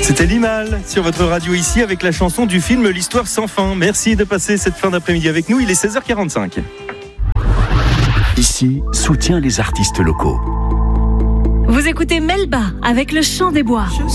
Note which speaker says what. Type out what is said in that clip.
Speaker 1: C'était Limal sur votre radio ici avec la chanson du film L'Histoire sans fin. Merci de passer cette fin d'après-midi avec nous, il est 16h45.
Speaker 2: Ici, soutient les artistes locaux.
Speaker 3: Vous écoutez Melba avec Le Chant des Bois.